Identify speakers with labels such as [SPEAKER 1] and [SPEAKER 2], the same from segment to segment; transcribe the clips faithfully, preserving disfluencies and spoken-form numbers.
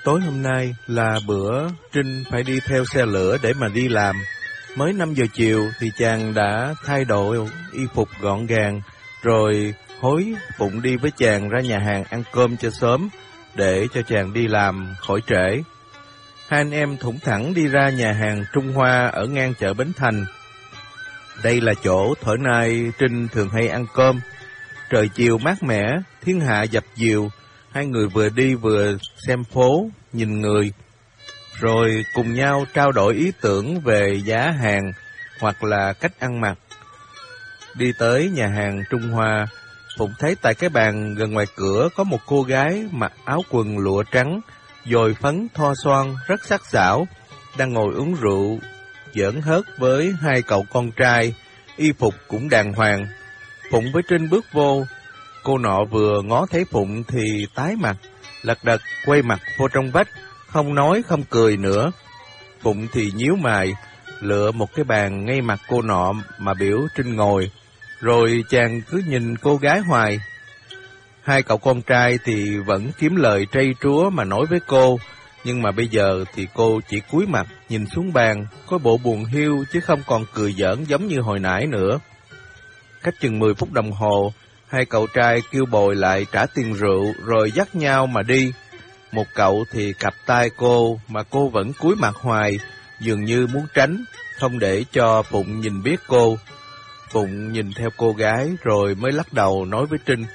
[SPEAKER 1] Tối hôm nay là bữa Trinh phải đi theo xe lửa để mà đi làm. Mới năm giờ chiều thì chàng đã thay đổi y phục gọn gàng, rồi hối Phụng đi với chàng ra nhà hàng ăn cơm cho sớm, để cho chàng đi làm khỏi trễ. Hai anh em thủng thẳng đi ra nhà hàng Trung Hoa ở ngang chợ Bến Thành. Đây là chỗ thổi nay Trinh thường hay ăn cơm. Trời chiều mát mẻ, thiên hạ dập dìu, hai người vừa đi vừa xem phố, nhìn người, rồi cùng nhau trao đổi ý tưởng về giá hàng hoặc là cách ăn mặc. Đi tới nhà hàng Trung Hoa, Phụng thấy tại cái bàn gần ngoài cửa có một cô gái mặc áo quần lụa trắng, dồi phấn thoa son rất sắc sảo, đang ngồi uống rượu, giỡn hớt với hai cậu con trai, y phục cũng đàng hoàng. Phụng với Trinh bước vô, cô nọ vừa ngó thấy Phụng thì tái mặt, lật đật quay mặt vô trong vách, không nói không cười nữa. Phụng thì nhíu mày, lựa một cái bàn ngay mặt cô nọ mà biểu Trinh ngồi, rồi chàng cứ nhìn cô gái hoài. Hai cậu con trai thì vẫn kiếm lời trây trúa mà nói với cô, nhưng mà bây giờ thì cô chỉ cúi mặt nhìn xuống bàn, có bộ buồn hiu chứ không còn cười giỡn giống như hồi nãy nữa. Cách chừng mười phút đồng hồ, hai cậu trai kêu bồi lại trả tiền rượu rồi dắt nhau mà đi. Một cậu thì cặp tay cô mà cô vẫn cúi mặt hoài, dường như muốn tránh, không để cho Phụng nhìn biết cô. Phụng nhìn theo cô gái rồi mới lắc đầu nói với Trinh: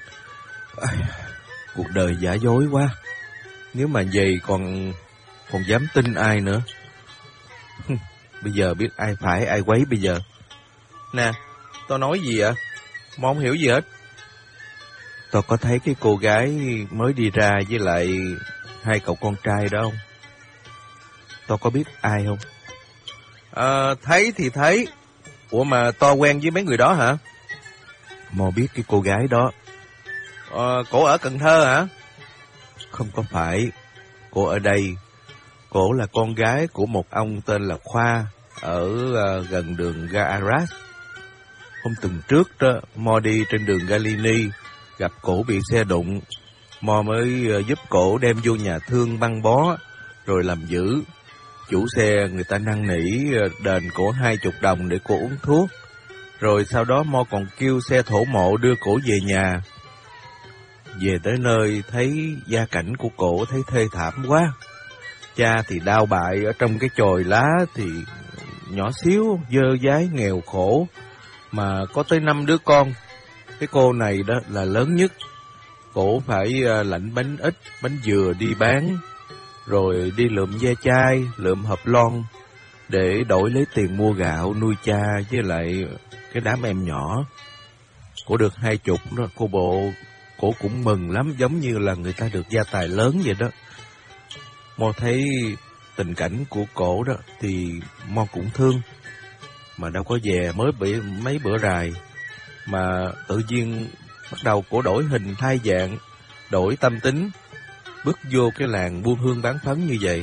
[SPEAKER 1] "Cuộc đời giả dối quá, nếu mà vậy còn còn dám tin ai nữa. Bây giờ biết ai phải ai quấy bây giờ." "Nè, tao nói gì ạ? Mà không hiểu gì hết." "Tao có thấy cái cô gái mới đi ra với lại hai cậu con trai đó không? Tao có biết ai không?" "Ờ, thấy thì thấy. Ủa mà tao quen với mấy người đó hả?" "Mò biết cái cô gái đó." "Ờ, cổ ở Cần Thơ hả?" "Không có phải, cổ ở đây. Cổ là con gái của một ông tên là Khoa, ở uh, gần đường ga Arras. Hôm tuần trước đó, Mo đi trên đường Galini, gặp cổ bị xe đụng. Mo mới uh, giúp cổ đem vô nhà thương băng bó, rồi làm giữ. Chủ xe người ta năn nỉ uh, đền cổ hai chục đồng để cô uống thuốc. Rồi sau đó Mo còn kêu xe thổ mộ đưa cổ về nhà. Về tới nơi thấy gia cảnh của cổ thấy thê thảm quá. Cha thì đau bại ở trong cái chòi lá, thì nhỏ xíu, dơ dái nghèo khổ, mà có tới năm đứa con. Cái cô này đó là lớn nhất. Cổ phải lạnh bánh ít, bánh dừa đi bán, rồi đi lượm ve chai, lượm hộp lon, để đổi lấy tiền mua gạo nuôi cha với lại cái đám em nhỏ. Cổ được hai chục đó, cô bộ, cổ cũng mừng lắm, giống như là người ta được gia tài lớn vậy đó. Mo thấy tình cảnh của cổ đó thì Mo cũng thương, mà đâu có về mới bị mấy bữa rày, mà tự nhiên bắt đầu cổ đổi hình thay dạng, đổi tâm tính, bước vô cái làng buôn hương bán phấn như vậy.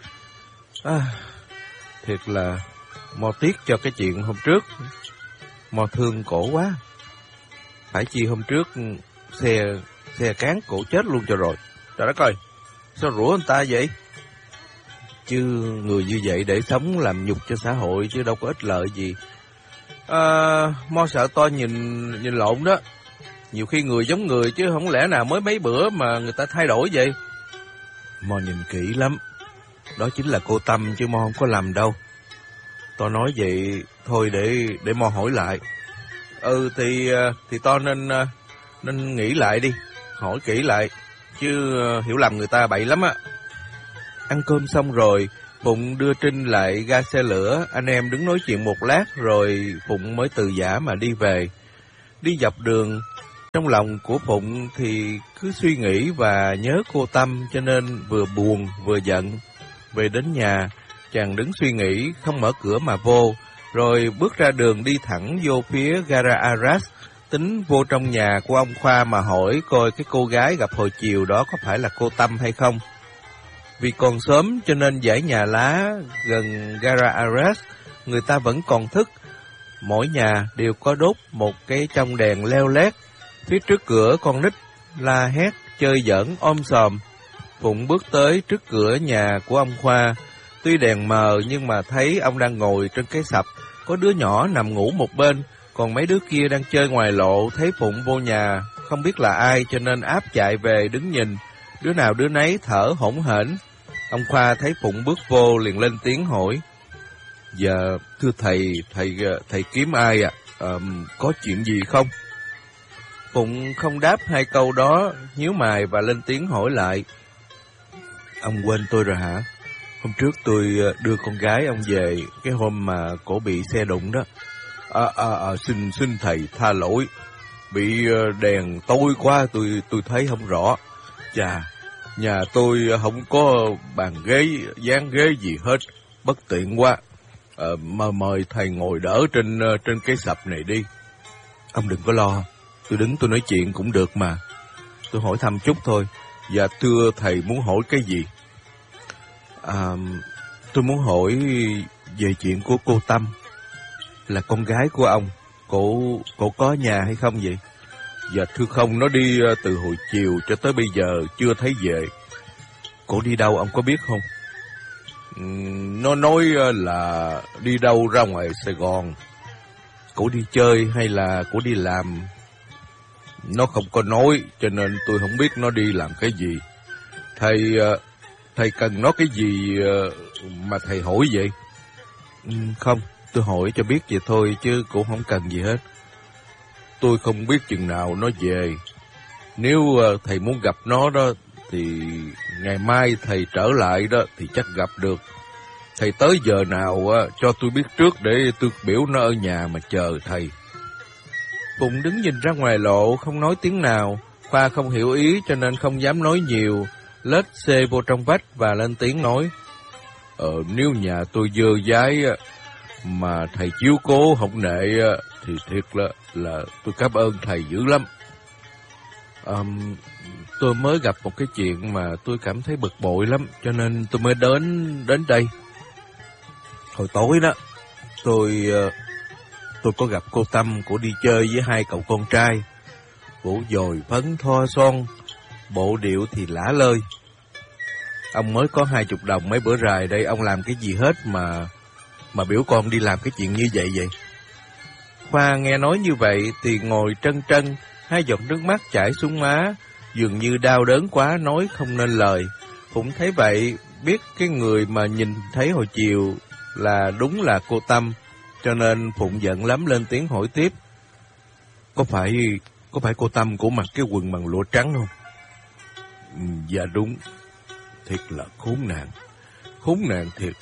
[SPEAKER 1] À, thiệt là Mo tiếc cho cái chuyện hôm trước. Mo thương cổ quá. Phải chi hôm trước xe xe cán cổ chết luôn cho rồi. Trời đất ơi, sao rủa người ta vậy? Chứ người như vậy để sống làm nhục cho xã hội chứ đâu có ích lợi gì. À, Mo sợ to nhìn nhìn lộn đó. Nhiều khi người giống người chứ không lẽ nào mới mấy bữa mà người ta thay đổi vậy. Mo nhìn kỹ lắm. Đó chính là cô Tâm chứ Mo không có lầm đâu. To nói vậy thôi để để Mo hỏi lại. Ừ thì thì to nên nên nghĩ lại đi, hỏi kỹ lại, chứ hiểu lầm người ta bậy lắm á. Ăn cơm xong rồi, Phụng đưa Trinh lại ga xe lửa, anh em đứng nói chuyện một lát rồi Phụng mới từ giã mà đi về. Đi dọc đường, trong lòng của Phụng thì cứ suy nghĩ và nhớ cô Tâm, cho nên vừa buồn vừa giận. Về đến nhà, chàng đứng suy nghĩ, không mở cửa mà vô, rồi bước ra đường đi thẳng vô phía gara Arras, tính vô trong nhà của ông Khoa mà hỏi coi cái cô gái gặp hồi chiều đó có phải là cô Tâm hay không. Vì còn sớm cho nên dãy nhà lá gần gara Arras người ta vẫn còn thức. Mỗi nhà đều có đốt một cái trong đèn leo lét. Phía trước cửa con nít la hét chơi giỡn om sòm. Phụng bước tới trước cửa nhà của ông Khoa. Tuy đèn mờ nhưng mà thấy ông đang ngồi trên cái sập, có đứa nhỏ nằm ngủ một bên, còn mấy đứa kia đang chơi ngoài lộ. Thấy Phụng vô nhà, không biết là ai cho nên áp chạy về đứng nhìn, đứa nào đứa nấy thở hổn hển. Ông Khoa thấy Phụng bước vô liền lên tiếng hỏi: "Dạ, thưa thầy, thầy thầy kiếm ai ạ? À? À, có chuyện gì không?" Phụng không đáp hai câu đó, nhíu mày và lên tiếng hỏi lại: "Ông quên tôi rồi hả? Hôm trước tôi đưa con gái ông về cái hôm mà cổ bị xe đụng đó." À, à, à, xin xin thầy tha lỗi, bị đèn tối quá tôi tôi thấy không rõ. Chà, nhà tôi không có bàn ghế, dán ghế gì hết, bất tiện quá. À, mà mời thầy ngồi đỡ trên trên cái sập này đi. Ông đừng có lo, tôi đứng tôi nói chuyện cũng được mà. Tôi hỏi thăm chút thôi. Dạ thưa thầy muốn hỏi cái gì? À, tôi muốn hỏi về chuyện của cô Tâm, là con gái của ông. Cổ cổ có nhà hay không vậy? Dạ thưa không, nó đi từ hồi chiều cho tới bây giờ chưa thấy về. Cổ đi đâu ông có biết không? Ừ, nó nói là đi đâu ra ngoài Sài Gòn. Cổ đi chơi hay là cổ đi làm? Nó không có nói, cho nên tôi không biết nó đi làm cái gì. Thầy thầy cần nó cái gì mà thầy hỏi vậy? Ừ, không, tôi hỏi cho biết vậy thôi chứ cũng không cần gì hết. Tôi không biết chừng nào nó về. Nếu thầy muốn gặp nó đó thì ngày mai thầy trở lại đó thì chắc gặp được. Thầy tới giờ nào cho tôi biết trước để tôi biểu nó ở nhà mà chờ thầy. Phụng đứng nhìn ra ngoài lộ không nói tiếng nào. Khoa không hiểu ý cho nên không dám nói nhiều, lết xê vô trong vách và lên tiếng nói: Ờ, nếu nhà tôi dơ dái mà thầy chiếu cố không nệ thì thiệt là, là tôi cảm ơn thầy dữ lắm. Um, tôi mới gặp một cái chuyện mà tôi cảm thấy bực bội lắm, cho nên tôi mới đến đến đây. Hồi tối đó, tôi tôi có gặp cô Tâm, cổ đi chơi với hai cậu con trai. Cổ dồi phấn thoa son, bộ điệu thì lả lơi. Ông mới có hai chục đồng mấy bữa rày đây, ông làm cái gì hết mà mà biểu con đi làm cái chuyện như vậy vậy? Khoa nghe nói như vậy thì ngồi trân trân, hai giọt nước mắt chảy xuống má, dường như đau đớn quá nói không nên lời. Phụng thấy vậy, biết cái người mà nhìn thấy hồi chiều là đúng là cô Tâm, cho nên Phụng giận lắm lên tiếng hỏi tiếp: Có phải có phải cô Tâm của mặc cái quần bằng lụa trắng không? Ừ, dạ đúng. Thiệt là khốn nạn, khốn nạn thiệt.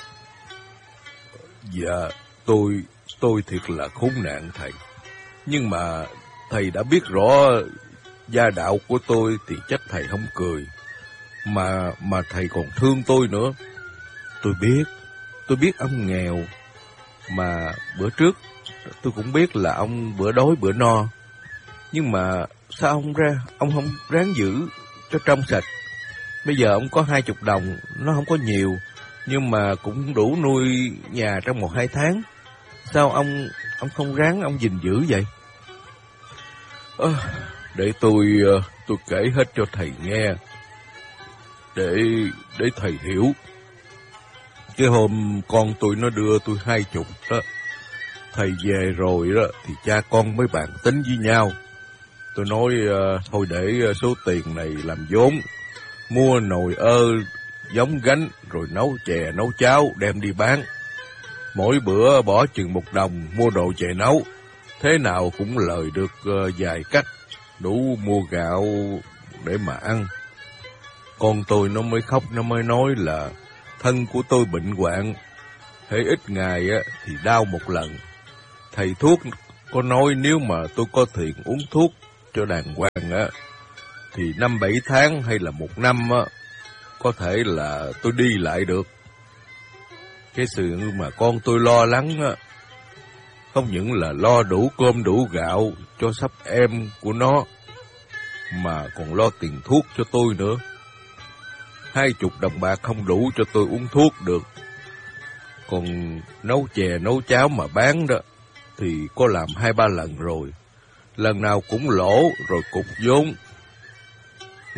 [SPEAKER 1] Dạ, tôi, tôi thiệt là khốn nạn thầy. Nhưng mà thầy đã biết rõ gia đạo của tôi thì chắc thầy không cười. Mà, mà thầy còn thương tôi nữa. Tôi biết, tôi biết ông nghèo. Mà bữa trước tôi cũng biết là ông bữa đói bữa no. Nhưng mà sao ông ra, ông không ráng giữ cho trong sạch. Bây giờ ông có hai chục đồng, nó không có nhiều, nhưng mà cũng đủ nuôi nhà trong một hai tháng. Sao ông ông không ráng ông gìn giữ vậy? À, để tôi tôi kể hết cho thầy nghe, để để thầy hiểu. Cái hôm con tôi nó đưa tôi hai chục đó, thầy về rồi đó thì cha con mới bàn tính với nhau. Tôi nói uh, thôi để số tiền này làm vốn, mua nồi ơ, giống gánh, rồi nấu chè, nấu cháo, đem đi bán. Mỗi bữa bỏ chừng một đồng, mua đồ chè nấu. Thế nào cũng lời được uh, vài cách, đủ mua gạo để mà ăn. Con tôi nó mới khóc, nó mới nói là thân của tôi bệnh hoạn, hễ ít ngày á, thì đau một lần. Thầy thuốc có nói nếu mà tôi có tiền uống thuốc cho đàng hoàng á, thì năm bảy tháng hay là một năm á, có thể là tôi đi lại được. Cái sự mà con tôi lo lắng á, không những là lo đủ cơm đủ gạo cho sắp em của nó, mà còn lo tiền thuốc cho tôi nữa. Hai chục đồng bạc không đủ cho tôi uống thuốc được. Còn nấu chè nấu cháo mà bán đó thì có làm hai ba lần rồi, lần nào cũng lỗ rồi cục vốn.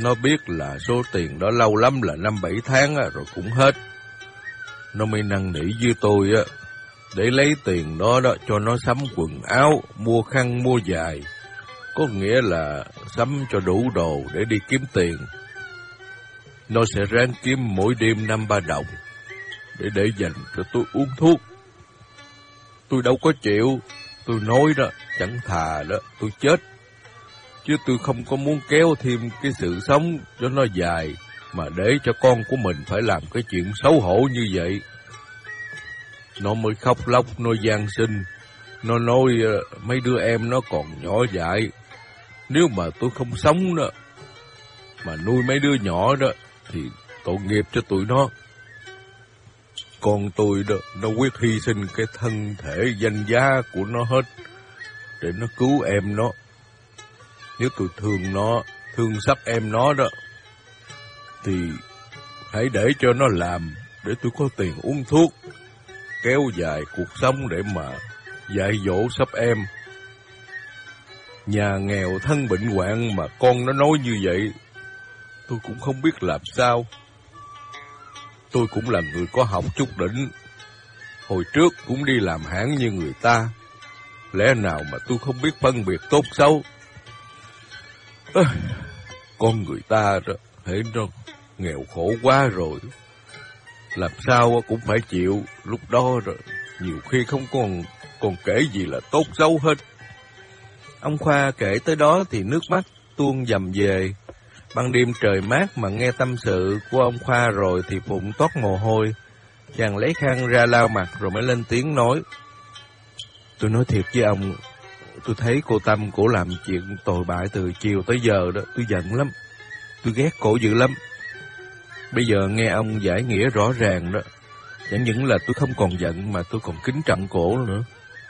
[SPEAKER 1] Nó biết là số tiền đó lâu lắm là năm bảy tháng rồi cũng hết. Nó mới năn nỉ với tôi á, để lấy tiền đó đó cho nó sắm quần áo, mua khăn, mua giày. Có nghĩa là sắm cho đủ đồ để đi kiếm tiền. Nó sẽ ráng kiếm mỗi đêm năm ba đồng, để để dành cho tôi uống thuốc. Tôi đâu có chịu, tôi nói đó, chẳng thà đó, tôi chết. Chứ tôi không có muốn kéo thêm cái sự sống cho nó dài, mà để cho con của mình phải làm cái chuyện xấu hổ như vậy. Nó mới khóc lóc, nó van xin. Nó nói mấy đứa em nó còn nhỏ dại. Nếu mà tôi không sống đó, mà nuôi mấy đứa nhỏ đó, thì tội nghiệp cho tụi nó. Con tôi đó, nó quyết hy sinh cái thân thể danh giá của nó hết, để nó cứu em nó. Nếu tôi thương nó, thương sắp em nó đó, thì hãy để cho nó làm, để tôi có tiền uống thuốc, kéo dài cuộc sống để mà dạy dỗ sắp em. Nhà nghèo thân bệnh hoạn mà con nó nói như vậy, tôi cũng không biết làm sao. Tôi cũng là người có học chút đỉnh, hồi trước cũng đi làm hãng như người ta. Lẽ nào mà tôi không biết phân biệt tốt xấu. À, con người ta đó, hễ nó nghèo khổ quá rồi, làm sao cũng phải chịu. Lúc đó rồi, nhiều khi không còn còn kể gì là tốt xấu hết.
[SPEAKER 2] Ông Khoa kể tới đó thì nước mắt tuôn dầm về. Ban đêm trời mát mà nghe tâm sự của ông Khoa rồi thì Phụng toát mồ hôi. Chàng lấy khăn ra lau mặt rồi mới lên tiếng nói: Tôi nói thiệt với ông, tôi thấy cô Tâm cổ làm chuyện tồi bại từ chiều tới giờ đó, tôi giận lắm. Tôi ghét cổ dữ lắm. Bây giờ nghe ông giải nghĩa rõ ràng đó, chẳng những là tôi không còn giận mà tôi còn kính trọng cổ nữa.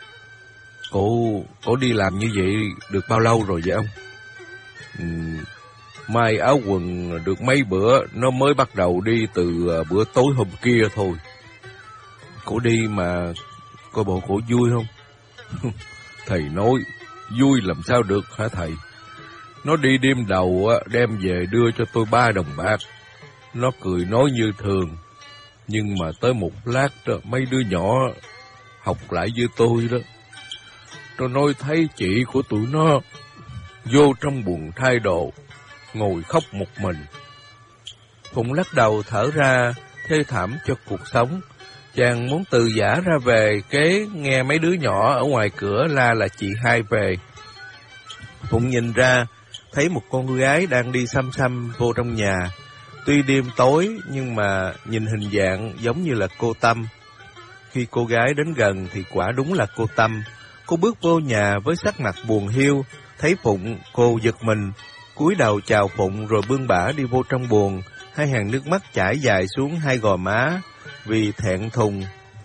[SPEAKER 2] Cổ, cổ đi làm như vậy được bao lâu rồi vậy ông?
[SPEAKER 1] Ừ, may áo quần được mấy bữa, nó mới bắt đầu đi từ bữa tối hôm kia thôi.
[SPEAKER 2] Cổ đi mà coi bộ cổ vui không?
[SPEAKER 1] Thầy nói, vui làm sao được hả thầy? Nó đi đêm đầu đem về đưa cho tôi ba đồng bạc. Nó cười nói như thường. Nhưng mà tới một lát đó, mấy đứa nhỏ học lại với tôi đó, tôi nói thấy chị của tụi nó vô trong buồng thay đồ, ngồi khóc một mình.
[SPEAKER 2] Phụng lắc đầu thở ra, thê thảm cho cuộc sống. Chàng muốn từ giã ra về, kế nghe mấy đứa nhỏ ở ngoài cửa la là chị hai về. Phụng nhìn ra, thấy một con gái đang đi xăm xăm vô trong nhà. Tuy đêm tối nhưng mà nhìn hình dạng giống như là cô Tâm. Khi cô gái đến gần thì quả đúng là cô Tâm. Cô bước vô nhà với sắc mặt buồn hiu, thấy Phụng, cô giật mình, cúi đầu chào Phụng rồi bươn bả đi vô trong buồng, hai hàng nước mắt chảy dài xuống hai gò má vì thẹn thùng.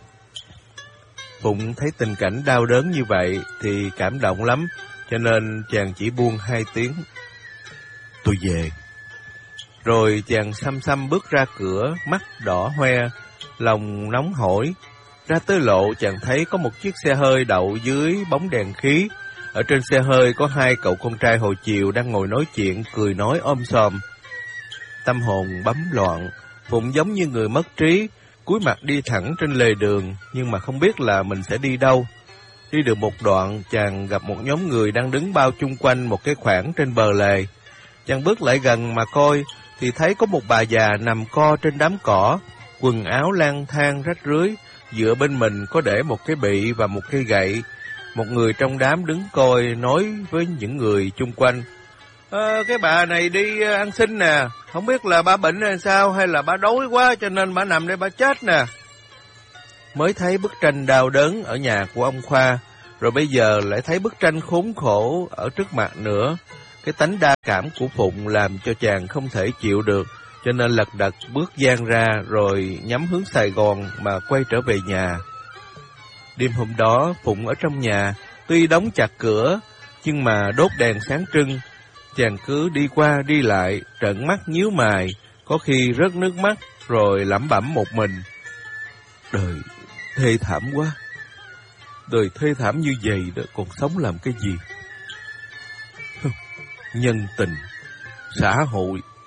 [SPEAKER 2] Phụng thấy tình cảnh đau đớn như vậy thì cảm động lắm, cho nên chàng chỉ buông hai tiếng: Tôi về. Rồi chàng xăm xăm bước ra cửa, mắt đỏ hoe, lòng nóng hổi. Ra tới lộ chàng thấy có một chiếc xe hơi đậu dưới bóng đèn khí. Ở trên xe hơi có hai cậu con trai hồi chiều đang ngồi nói chuyện, cười nói om sòm. Tâm hồn bấm loạn, Phụng giống như người mất trí, cúi mặt đi thẳng trên lề đường, nhưng mà không biết là mình sẽ đi đâu. Đi được một đoạn, chàng gặp một nhóm người đang đứng bao chung quanh một cái khoảng trên bờ lề. Chàng bước lại gần mà coi, thì thấy có một bà già nằm co trên đám cỏ, quần áo lang thang rách rưới, dựa bên mình có để một cái bị và một cây gậy. Một người trong đám đứng coi nói với những người chung quanh: à, cái bà này đi ăn xin nè, không biết là bà bệnh hay sao, hay là bà đói quá cho nên bà nằm đây bà chết nè. Mới thấy bức tranh đau đớn ở nhà của ông Khoa, rồi bây giờ lại thấy bức tranh khốn khổ ở trước mặt nữa. Cái tánh đa cảm của Phụng làm cho chàng không thể chịu được, cho nên lật đật bước gian ra rồi nhắm hướng Sài Gòn mà quay trở về nhà. Đêm hôm đó, Phụng ở trong nhà, tuy đóng chặt cửa, nhưng mà đốt đèn sáng trưng. Chàng cứ đi qua đi lại, trợn mắt nhíu mày, có khi rớt nước mắt, rồi lẩm bẩm một mình: Đời thê thảm quá. Đời thê thảm như vậy đó, còn sống làm cái gì? Nhân tình, xã hội,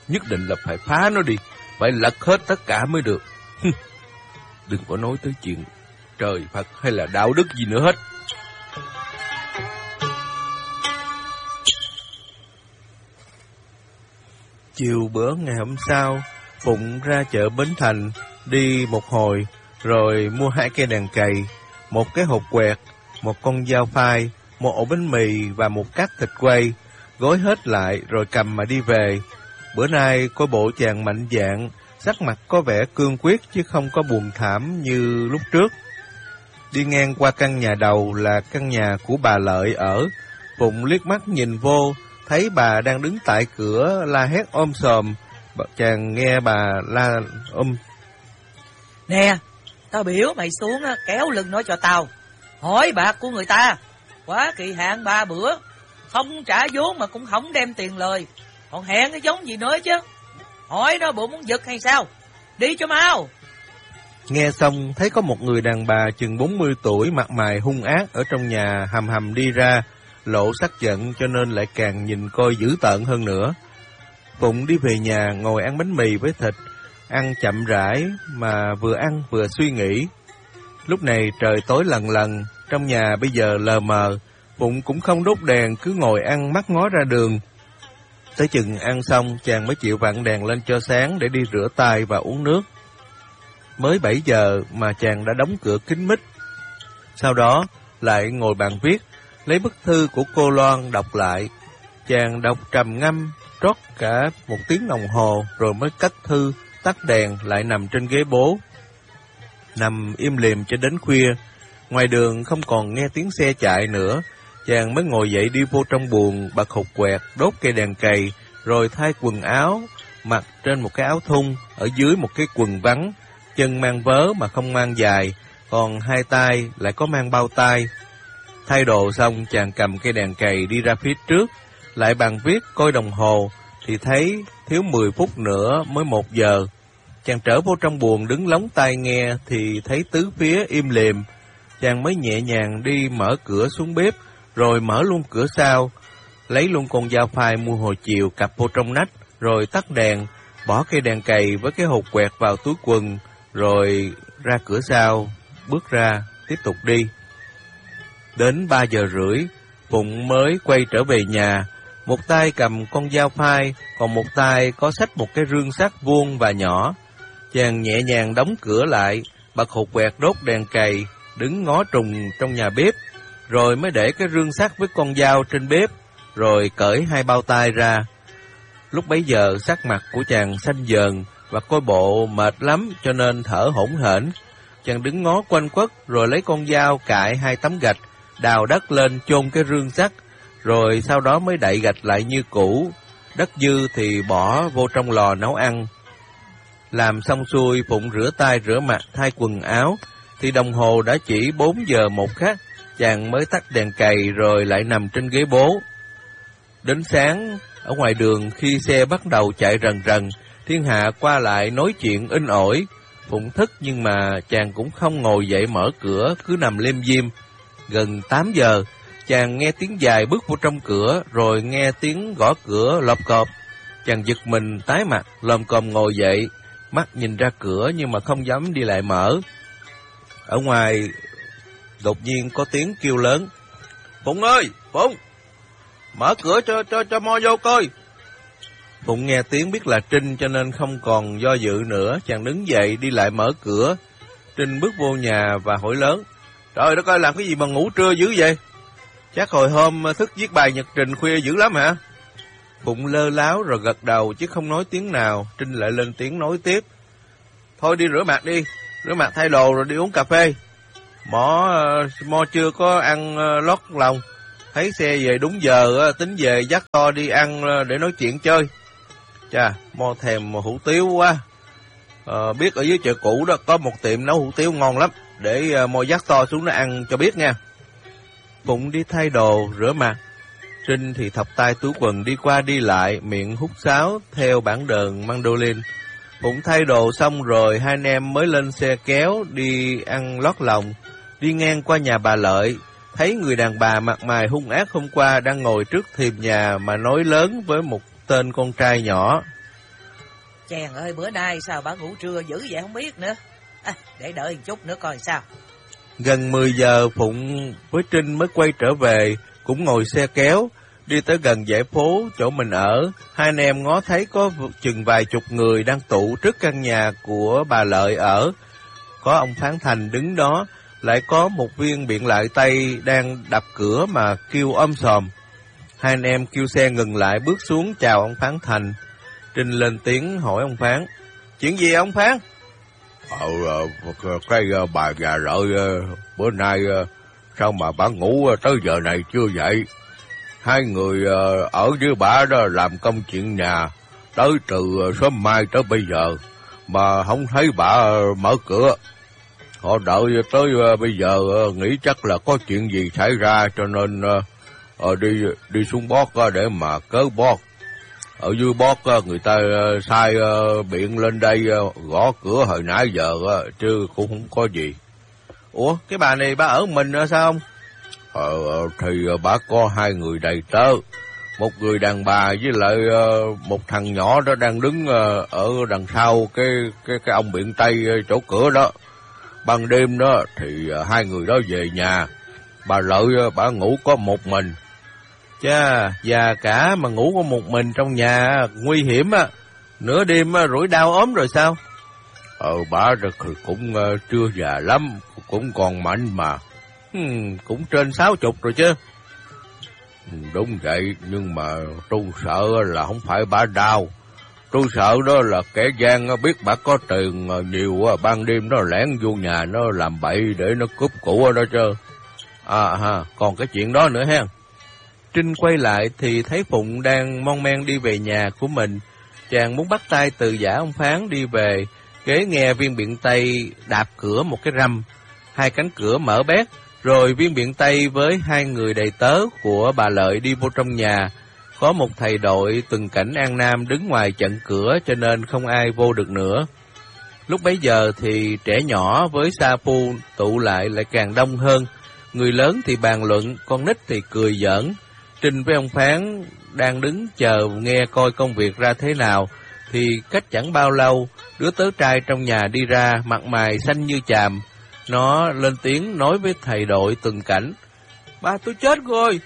[SPEAKER 1] nhất định là phải phá nó đi, phải lật hết tất cả mới được. Đừng có nói tới chuyện trời Phật hay là đạo đức gì nữa hết. Chiều bữa ngày hôm sau, Phụng ra chợ Bến Thành, đi một hồi, rồi mua hai cây đèn cày, một cái hột quẹt, một con dao phai, một ổ bánh mì và một cát thịt quay, gói hết lại rồi cầm mà đi về. Bữa nay coi bộ chàng mạnh dạn, sắc mặt có vẻ cương quyết chứ không có buồn thảm như lúc trước. Đi ngang qua căn nhà đầu là căn nhà của bà Lợi ở, Phụng liếc mắt nhìn vô, thấy bà đang đứng tại cửa la hét ôm sòm. Chàng nghe bà la ôm:
[SPEAKER 3] Nè, tao biểu mày xuống kéo lưng nó cho tao. Hỏi bạc của người ta, quá kỳ hạn ba bữa, không trả vốn mà cũng không đem tiền lời, còn hẹn cái giống gì nữa chứ. Hỏi nó bộ muốn giật hay sao? Đi cho mau.
[SPEAKER 1] Nghe xong thấy có một người đàn bà chừng bốn mươi tuổi, mặt mày hung ác ở trong nhà hầm hầm đi ra, lộ sắc giận cho nên lại càng nhìn coi dữ tợn hơn nữa. Phụng đi về nhà ngồi ăn bánh mì với thịt, ăn chậm rãi mà vừa ăn vừa suy nghĩ. Lúc này trời tối lần lần, trong nhà bây giờ lờ mờ, Phụng cũng không đốt đèn, cứ ngồi ăn mắt ngó ra đường. Tới chừng ăn xong, chàng mới chịu vặn đèn lên cho sáng để đi rửa tay và uống nước. Mới bảy giờ mà chàng đã đóng cửa kín mít. Sau đó lại ngồi bàn viết, lấy bức thư của cô Loan đọc lại. Chàng đọc trầm ngâm trót cả một tiếng đồng hồ rồi mới cất thư, tắt đèn, lại nằm trên ghế bố. Nằm im lìm cho đến khuya, ngoài đường không còn nghe tiếng xe chạy nữa, chàng mới ngồi dậy đi vô trong buồng, bật hột quẹt, đốt cây đèn cày, rồi thay quần áo, mặc trên một cái áo thun, ở dưới một cái quần vắng, chân mang vớ mà không mang dài, còn hai tay lại có mang bao tay. Thay đồ xong, chàng cầm cây đèn cày đi ra phía trước, lại bàn viết coi đồng hồ, thì thấy thiếu mười phút nữa mới một giờ. Chàng trở vô trong buồng đứng lóng tai nghe thì thấy tứ phía im lìm. Chàng mới nhẹ nhàng đi mở cửa xuống bếp, rồi mở luôn cửa sau, lấy luôn con dao phai mua hồi chiều cặp vô trong nách, rồi tắt đèn, bỏ cây đèn cày với cái hột quẹt vào túi quần, rồi ra cửa sau, bước ra, tiếp tục đi. Đến ba giờ rưỡi, Phụng mới quay trở về nhà, một tay cầm con dao phai, còn một tay có xách một cái rương sắt vuông và nhỏ. Chàng nhẹ nhàng đóng cửa lại, bật hột quẹt, đốt đèn cày, đứng ngó trùng trong nhà bếp, rồi mới để cái rương sắt với con dao trên bếp, rồi cởi hai bao tay ra. Lúc bấy giờ sắc mặt của chàng xanh dờn và coi bộ mệt lắm cho nên thở hổn hển. Chàng đứng ngó quanh quất rồi lấy con dao cạy hai tấm gạch, đào đất lên chôn cái rương sắt, rồi sau đó mới đậy gạch lại như cũ. Đất dư thì bỏ vô trong lò nấu ăn. Làm xong xuôi, Phụng rửa tay rửa mặt thay quần áo, thì đồng hồ đã chỉ bốn giờ một khắc. Chàng mới tắt đèn cày rồi lại nằm trên ghế bố. Đến sáng, ở ngoài đường khi xe bắt đầu chạy rần rần, thiên hạ qua lại nói chuyện in ỏi. Phụng thức nhưng mà chàng cũng không ngồi dậy mở cửa, cứ nằm liêm diêm. Gần tám giờ, chàng nghe tiếng dài bước vô trong cửa, rồi nghe tiếng gõ cửa lộp cộp. Chàng giật mình tái mặt, lồm cồm ngồi dậy, mắt nhìn ra cửa nhưng mà không dám đi lại mở. Ở ngoài đột nhiên có tiếng kêu lớn: "Phụng ơi, Phụng, mở cửa cho cho cho mo vô coi." Phụng nghe tiếng biết là Trinh cho nên không còn do dự nữa, chàng đứng dậy đi lại mở cửa. Trinh bước vô nhà và hỏi lớn: "Trời đất ơi, làm cái gì mà ngủ trưa dữ vậy? Chắc hồi hôm thức viết bài nhật trình khuya dữ lắm hả?" Phụng lơ láo rồi gật đầu chứ không nói tiếng nào. Trinh lại lên tiếng nói tiếp: "Thôi đi rửa mặt đi, rửa mặt thay đồ rồi đi uống cà phê. Mỏ Mo chưa có ăn lót lòng, thấy xe về đúng giờ tính về dắt to đi ăn để nói chuyện chơi. Chà, Mo thèm hủ tiếu quá. À, biết ở dưới chợ cũ đó có một tiệm nấu hủ tiếu ngon lắm, để Mo dắt to xuống nó ăn cho biết nha." Phụng đi thay đồ, rửa mặt. Trinh thì thọc tay túi quần đi qua đi lại, miệng hút sáo theo bản đờn mandolin. Phụng thay đồ xong rồi hai anh em mới lên xe kéo đi ăn lót lòng. Đi ngang qua nhà bà Lợi, thấy người đàn bà mặt mày hung ác hôm qua đang ngồi trước thềm nhà mà nói lớn với một tên con trai nhỏ:
[SPEAKER 3] Chàng ơi, bữa nay sao bà ngủ trưa dữ vậy không biết nữa. À, để đợi một chút nữa coi sao.
[SPEAKER 2] Gần mười giờ Phụng với Trinh mới quay trở về, cũng ngồi xe kéo, đi tới gần dãy phố chỗ mình ở. Hai anh em ngó thấy có chừng vài chục người đang tụ trước căn nhà của bà Lợi ở. Có ông Phán Thành đứng đó, lại có một viên biện lại Tây đang đập cửa mà kêu om sòm. Hai anh em kêu xe ngừng lại, bước xuống chào ông Phán Thành. Trinh lên tiếng hỏi ông Phán: Chuyện gì ông Phán?
[SPEAKER 1] Ờ, cái bà già Lợi bữa nay sao mà bà ngủ tới giờ này chưa dậy? Hai người ở với bà đó làm công chuyện nhà tới từ sớm mai tới bây giờ mà không thấy bà mở cửa. Họ đợi tới bây giờ nghĩ chắc là có chuyện gì xảy ra cho nên đi đi xuống bót để mà cớ bót. Ở dưới bót người ta sai biện lên đây gõ cửa hồi nãy giờ chứ cũng không có gì.
[SPEAKER 2] Ủa, cái bà này bà ở mình sao không?
[SPEAKER 1] Ờ, thì bà có hai người đầy tớ. Một người đàn bà với lại một thằng nhỏ đó đang đứng ở đằng sau cái cái cái ông biện Tây chỗ cửa đó. Ban đêm đó thì hai người đó về nhà. Bà Lợi bà ngủ có một mình.
[SPEAKER 2] Chà, già cả mà ngủ có một mình trong nhà nguy hiểm á. Nửa đêm rủi đau ốm rồi sao?
[SPEAKER 1] Ờ, bà cũng chưa già lắm, cũng còn mạnh mà.
[SPEAKER 2] Hmm, cũng trên sáu chục rồi chứ.
[SPEAKER 1] Đúng vậy, nhưng mà tôi sợ là không phải bà đau. Tôi sợ đó là kẻ gian biết bà có tiền nhiều, ban đêm nó lẻn vô nhà nó làm bậy để nó cướp của đó chứ.
[SPEAKER 2] À ha, còn cái chuyện đó nữa ha. Trinh quay lại thì thấy Phụng đang mon men đi về nhà của mình. Chàng muốn bắt tay từ giả ông Phán đi về, kế nghe viên biện Tây đạp cửa một cái rầm. Hai cánh cửa mở bét, rồi viên biện Tây với hai người đầy tớ của bà Lợi đi vô trong nhà. Có một thầy đội tuần cảnh An Nam đứng ngoài chặn cửa cho nên không ai vô được nữa. Lúc bấy giờ thì trẻ nhỏ với sa phu tụ lại lại càng đông hơn. Người lớn thì bàn luận, con nít thì cười giỡn. Trinh với ông Phán đang đứng chờ nghe coi công việc ra thế nào, thì cách chẳng bao lâu, đứa tớ trai trong nhà đi ra, mặt mày xanh như chàm. Nó lên tiếng nói với thầy đội tuần cảnh: Ba tôi chết rồi.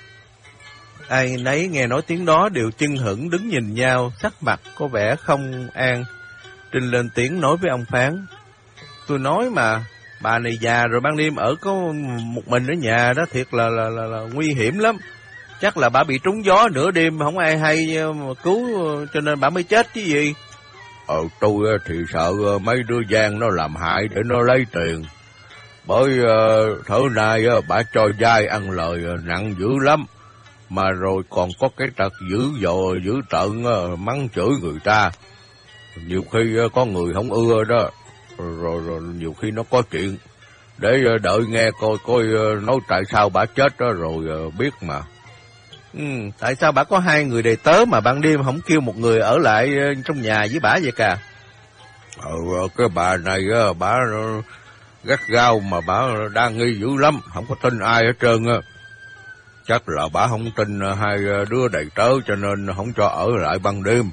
[SPEAKER 2] Ai nấy nghe nói tiếng đó đều chưng hửng đứng nhìn nhau, sắc mặt có vẻ không an. Trinh lên tiếng nói với ông Phán: Tôi nói mà, bà này già rồi ban đêm ở có một mình ở nhà đó, thiệt là, là, là, là nguy hiểm lắm. Chắc là bà bị trúng gió nửa đêm không ai hay mà cứu cho nên bà mới chết chứ gì.
[SPEAKER 1] Ờ, tôi thì sợ mấy đứa gian nó làm hại để nó lấy tiền. Bởi uh, thở nay uh, bà cho dai ăn lời uh, nặng dữ lắm. Mà rồi còn có cái tật dữ dội, dữ tợn uh, mắng chửi người ta. Nhiều khi uh, có người không ưa đó. Rồi, rồi, rồi nhiều khi nó có chuyện. Để uh, đợi nghe coi coi uh, nói tại sao bà chết đó rồi uh, biết mà.
[SPEAKER 2] Ừ, tại sao bà có hai người đầy tớ mà ban đêm không kêu một người ở lại trong nhà với bà vậy cả?
[SPEAKER 1] Ờ, cái bà này uh, bà... Uh, gắt gao mà bà đang nghi dữ lắm, không có tin ai hết trơn á. Chắc là bà không tin hai đứa đầy tớ cho nên không cho ở lại ban đêm.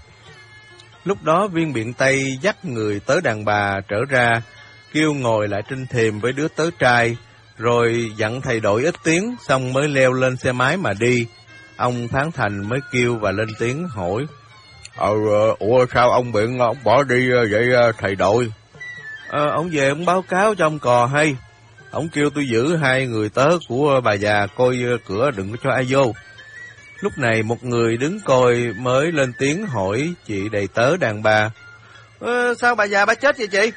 [SPEAKER 2] Lúc đó viên biện Tây dắt người tớ đàn bà trở ra, kêu ngồi lại trên thềm với đứa tớ trai, rồi dặn thầy đội ít tiếng, xong mới leo lên xe máy mà đi. Ông Phán Thành mới kêu và lên tiếng hỏi:
[SPEAKER 1] Ờ, ủa sao ông biện ông bỏ đi vậy thầy đội?
[SPEAKER 2] Ờ, ông về ông báo cáo cho ông Cò hay. Ông kêu tôi giữ hai người tớ của bà già coi cửa đừng có cho ai vô. Lúc này một người đứng coi mới lên tiếng hỏi chị đầy tớ đàn bà: ờ, sao bà già bà chết vậy chị?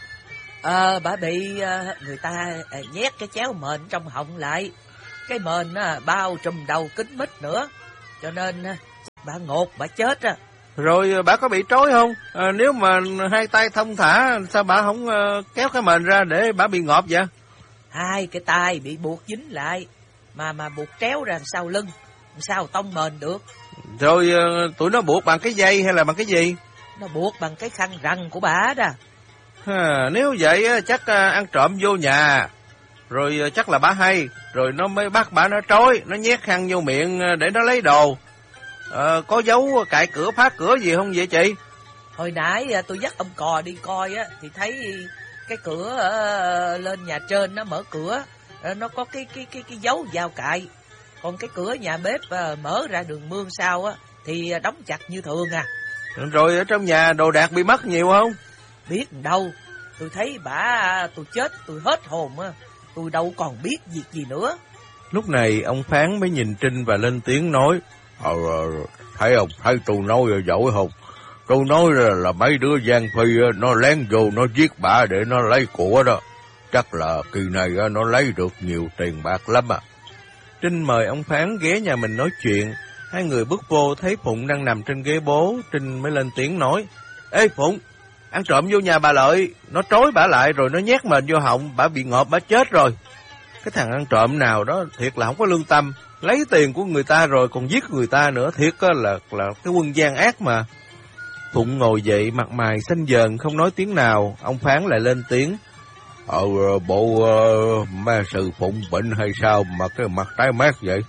[SPEAKER 3] Ờ, bà bị uh, người ta uh, nhét cái chéo mền trong họng lại. Cái mền uh, bao trùm đầu kín mít nữa. Cho nên uh, bà ngột bà chết á.
[SPEAKER 2] Rồi bà có bị trói không? À, nếu mà hai tay thông thả, sao bà không uh, kéo cái mền ra để bà bị ngộp vậy?
[SPEAKER 3] Hai cái tay bị buộc dính lại, mà mà buộc tréo ra sau lưng, sao tông mền được?
[SPEAKER 2] Rồi uh, tụi nó buộc bằng cái dây hay là bằng cái gì?
[SPEAKER 3] Nó buộc bằng cái khăn rằn của bà đó.
[SPEAKER 2] À, nếu vậy chắc uh, ăn trộm vô nhà, rồi uh, chắc là bà hay, rồi nó mới bắt bà nó trói, nó nhét khăn vô miệng để nó lấy đồ. Ờ, có dấu cạy cửa phá cửa gì không vậy chị?
[SPEAKER 3] Hồi nãy tôi dắt ông Cò đi coi á, thì thấy cái cửa ở lên nhà trên nó mở cửa, nó có cái cái cái cái dấu dao cại. Còn cái cửa nhà bếp mở ra đường mương sau á thì đóng chặt như thường à.
[SPEAKER 2] Rồi ở trong nhà đồ đạc bị mất nhiều không?
[SPEAKER 3] Biết đâu, tôi thấy bả tôi chết tôi hết hồn á, tôi đâu còn biết việc gì nữa.
[SPEAKER 2] Lúc này ông Phán mới nhìn Trinh và lên tiếng nói: Ờ, thấy không, thấy tôi nói rồi giỏi không? Tôi nói là, là mấy đứa Giang Phi nó lén vô nó giết bả để nó lấy của đó. Chắc là kỳ này nó lấy được nhiều tiền bạc lắm à.
[SPEAKER 1] Trinh mời ông Phán ghé nhà mình nói chuyện. Hai người bước vô thấy Phụng đang nằm trên ghế bố. Trinh mới lên tiếng nói: Ê Phụng, ăn trộm vô nhà bà Lợi, nó trói bả lại rồi nó nhét mền vô họng, bả bị ngộp bả chết rồi. Cái thằng ăn trộm nào đó thiệt là không có lương tâm, lấy tiền của người ta rồi còn giết người ta nữa, thiệt là là cái quân gian ác mà. Phụng ngồi dậy mặt mày xanh dờn không nói tiếng nào. Ông Phán lại lên tiếng:
[SPEAKER 2] Ờ, bộ uh, ma sư Phụng bệnh hay sao mà cái mặt tái mét vậy?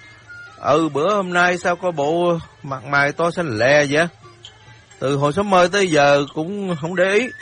[SPEAKER 1] Ừ, bữa hôm nay sao có bộ mặt mày to xanh lè vậy? Từ hồi sớm mơ tới giờ cũng không để ý.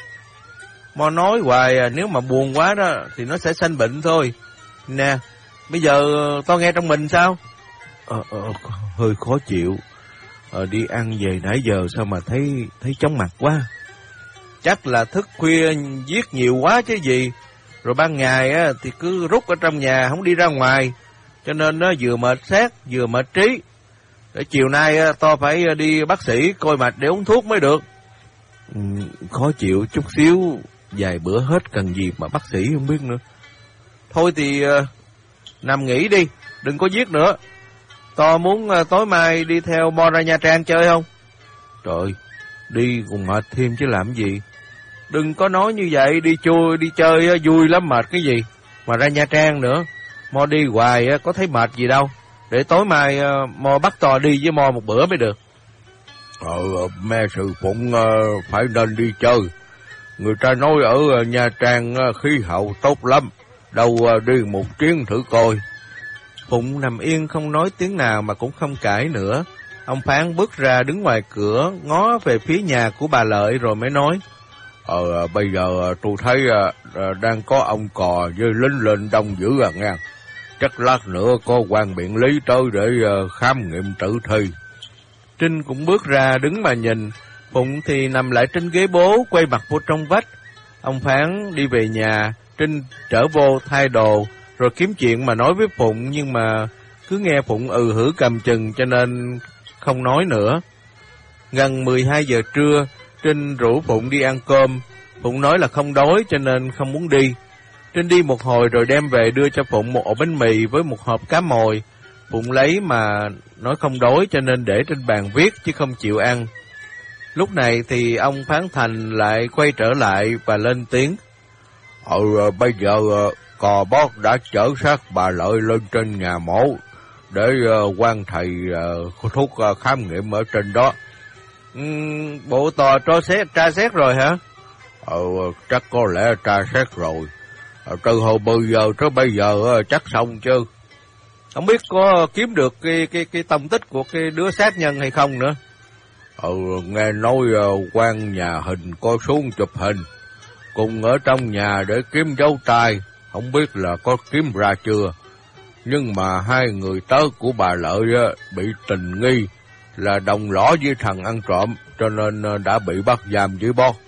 [SPEAKER 1] Mà nói hoài à, nếu mà buồn quá đó thì nó sẽ sanh bệnh thôi. Nè, bây giờ to nghe trong mình sao?
[SPEAKER 2] Ờ, ờ, hơi khó chịu. Ờ, đi ăn về nãy giờ sao mà thấy thấy chóng mặt quá.
[SPEAKER 1] Chắc là thức khuya giết nhiều quá chứ gì. Rồi ban ngày á, thì cứ rút ở trong nhà, không đi ra ngoài. Cho nên nó vừa mệt xác, vừa mệt trí. Để chiều nay á, to phải đi bác sĩ coi mạch để uống thuốc mới được.
[SPEAKER 2] Ừ, khó chịu chút xíu, vài bữa hết cần gì mà bác sĩ không biết nữa.
[SPEAKER 1] Thôi thì uh, nằm nghỉ đi, đừng có giết nữa. To muốn uh, tối mai đi theo Mo ra Nha Trang chơi không?
[SPEAKER 2] Trời, đi còn mệt thêm chứ làm gì.
[SPEAKER 1] Đừng có nói như vậy, đi chui đi chơi uh, vui lắm, mệt cái gì mà ra Nha Trang nữa. Mo đi hoài uh, có thấy mệt gì đâu. Để tối mai uh, Mo bắt To đi với Mo một bữa mới được.
[SPEAKER 2] Ờ, mẹ sư Phụng uh, phải nên đi chơi. Người ta nói ở uh, Nha Trang uh, khí hậu tốt lắm. Đâu uh, đi một chuyến thử coi.
[SPEAKER 1] Phụng nằm yên không nói tiếng nào mà cũng không cãi nữa. Ông Phán bước ra đứng ngoài cửa, ngó về phía nhà của bà Lợi rồi mới nói:
[SPEAKER 2] Ờ, bây giờ tôi thấy uh, đang có ông Cò với lính lên đông dữ à nghe. Chắc lát nữa có quan biện lý tới để uh, khám nghiệm tử thi.
[SPEAKER 1] Trinh cũng bước ra đứng mà nhìn. Phụng thì nằm lại trên ghế bố, quay mặt vô trong vách. Ông Phán đi về nhà, Trinh trở vô thay đồ, rồi kiếm chuyện mà nói với Phụng, nhưng mà cứ nghe Phụng ừ hử cầm chừng cho nên không nói nữa. Gần mười hai giờ trưa, Trinh rủ Phụng đi ăn cơm. Phụng nói là không đói cho nên không muốn đi. Trinh đi một hồi rồi đem về đưa cho Phụng một ổ bánh mì với một hộp cá mồi. Phụng lấy mà nói không đói cho nên để trên bàn viết chứ không chịu ăn. Lúc này thì ông Phán Thành lại quay trở lại và lên tiếng:
[SPEAKER 2] Ờ, bây giờ Cò Bót đã chở xác bà Lợi lên trên nhà mổ để uh, quan thầy uh, thuốc uh, khám nghiệm ở trên đó.
[SPEAKER 1] Uhm, bộ tòa tra xét, tra xét rồi hả?
[SPEAKER 2] Ờ, chắc có lẽ tra xét rồi. Ờ, từ hồi mười giờ tới bây giờ uh, chắc xong chứ.
[SPEAKER 1] Không biết có kiếm được cái cái cái tông tích của cái đứa sát nhân hay không nữa.
[SPEAKER 2] Ừ, nghe nói uh, quan nhà hình có xuống chụp hình cùng ở trong nhà để kiếm dấu tay, không biết là có kiếm ra chưa. Nhưng mà hai người tớ của bà Lợi uh, bị tình nghi là đồng lõa với thằng ăn trộm, cho nên uh, đã bị bắt giam dưới Bót.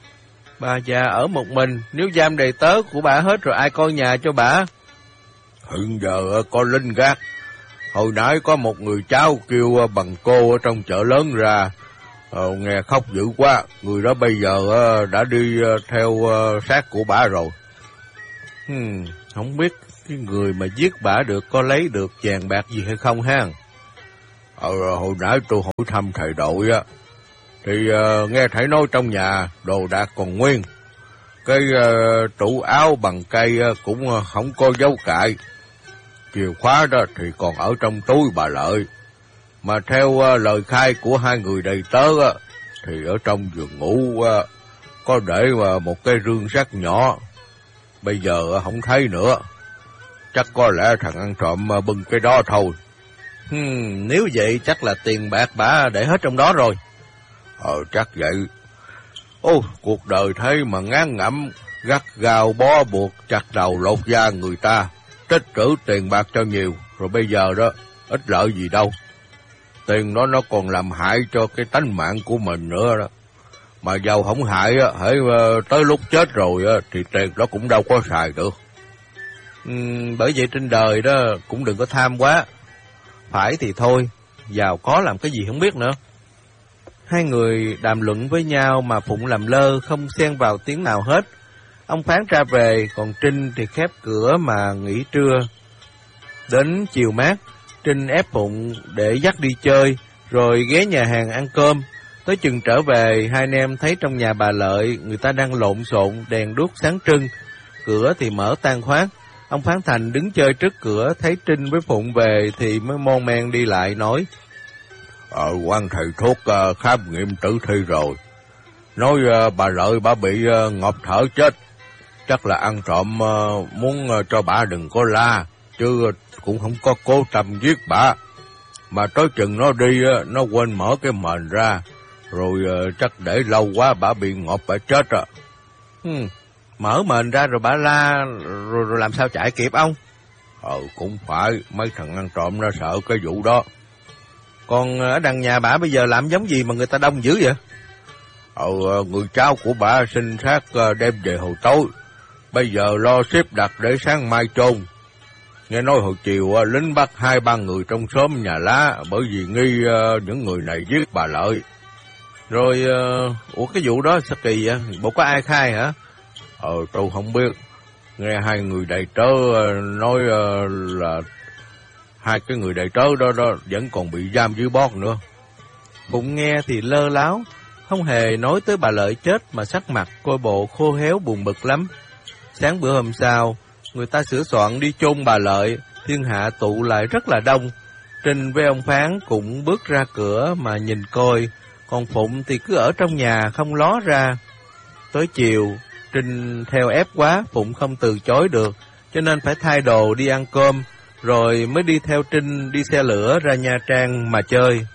[SPEAKER 1] Bà già ở một mình, nếu giam đầy tớ của bà hết rồi ai coi nhà cho bà?
[SPEAKER 2] Hiện giờ uh, có lính gác. Hồi nãy có một người cháu kêu uh, bằng cô ở trong chợ lớn ra, uh, nghe khóc dữ quá. Người đó bây giờ uh, đã đi uh, theo uh, xác của bà rồi.
[SPEAKER 1] Hmm, không biết cái người mà giết bả được có lấy được vàng bạc gì hay không ha?
[SPEAKER 2] Ờ, hồi nãy tôi hỏi thăm thầy đội á, thì uh, nghe thầy nói trong nhà đồ đạc còn nguyên. Cái uh, tủ áo bằng cây uh, cũng uh, không có dấu cại. Chìa khóa đó thì còn ở trong túi bà Lợi. Mà theo uh, lời khai của hai người đầy tớ uh, thì ở trong giường ngủ uh, có để uh, một cái rương sắt nhỏ. Bây giờ uh, không thấy nữa. Chắc có lẽ thằng ăn trộm uh, bưng cái đó thôi.
[SPEAKER 1] Hmm, nếu vậy chắc là tiền bạc bả để hết trong đó rồi.
[SPEAKER 2] Ờ, chắc vậy. Ô, cuộc đời thế mà ngán ngẩm, gắt gao bó buộc chặt đầu lột da người ta, tích trữ tiền bạc cho nhiều, rồi bây giờ đó, ít lợi gì đâu. Tiền đó nó còn làm hại cho cái tánh mạng của mình nữa đó. Mà giàu không hại, hãy tới lúc chết rồi thì tiền đó cũng đâu có xài được.
[SPEAKER 1] Uhm, bởi vậy trên đời đó cũng đừng có tham quá. Phải thì thôi, giàu có làm cái gì không biết nữa. Hai người đàm luận với nhau mà Phụng làm lơ, không xen vào tiếng nào hết. Ông Phán ra về, còn Trinh thì khép cửa mà nghỉ trưa. Đến chiều mát, Trinh ép Phụng để dắt đi chơi, rồi ghé nhà hàng ăn cơm. Tới chừng trở về, hai anh em thấy trong nhà bà Lợi người ta đang lộn xộn, đèn đuốc sáng trưng, cửa thì mở tan khoát. Ông Phán Thành đứng chơi trước cửa, thấy Trinh với Phụng về thì mới mon men đi lại nói:
[SPEAKER 2] Ờ, quan thầy thuốc uh, khám nghiệm tử thi rồi. Nói uh, bà Lợi bà bị uh, ngộp thở chết. Chắc là ăn trộm uh, muốn uh, cho bà đừng có la, chứ uh, cũng không có cố tâm giết bà. Mà tới chừng nó đi, uh, nó quên mở cái mền ra, rồi uh, chắc để lâu quá bà bị ngộp bà chết à.
[SPEAKER 1] Hmm, mở mền ra rồi bà la, rồi, rồi làm sao chạy kịp ông?
[SPEAKER 2] Ờ, cũng phải, mấy thằng ăn trộm nó sợ cái vụ đó.
[SPEAKER 1] Còn ở đằng nhà bà bây giờ làm giống gì mà người ta đông dữ vậy?
[SPEAKER 2] Ờ, người cháu của bà xin xác đem về hồi tối. Bây giờ lo xếp đặt để sáng mai chôn. Nghe nói hồi chiều lính bắt hai ba người trong xóm nhà lá, bởi vì nghi những người này giết bà Lợi.
[SPEAKER 1] Rồi, uh, ủa cái vụ đó sao kỳ vậy? Bộ có ai khai hả?
[SPEAKER 2] Ờ, tôi không biết. Nghe hai người đầy tớ nói là hai cái người đầy tớ đó đó vẫn còn bị giam dưới bót nữa.
[SPEAKER 1] Bụng nghe thì lơ láo, không hề nói tới bà Lợi chết mà sắc mặt coi bộ khô héo buồn bực lắm. Sáng bữa hôm sau, người ta sửa soạn đi chôn bà Lợi, thiên hạ tụ lại rất là đông. Trinh với ông Phán cũng bước ra cửa mà nhìn coi, còn Phụng thì cứ ở trong nhà không ló ra. Tới chiều, Trinh theo ép quá, Phụng không từ chối được, cho nên phải thay đồ đi ăn cơm, rồi mới đi theo Trinh đi xe lửa ra Nha Trang mà chơi.